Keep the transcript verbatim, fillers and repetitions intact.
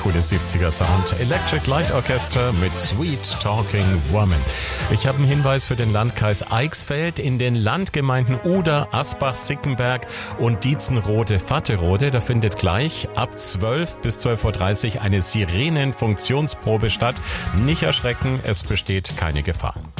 coole siebziger Sound. Electric Light Orchestra mit Sweet Talking Woman. Ich habe einen Hinweis für den Landkreis Eichsfeld. In den Landgemeinden Uder, Asbach, Sickenberg und Dietzenrode-Vatterode, da findet gleich ab zwölf bis zwölf Uhr dreißig eine Sirenenfunktionsprobe statt. Nicht erschrecken, es besteht keine Gefahr.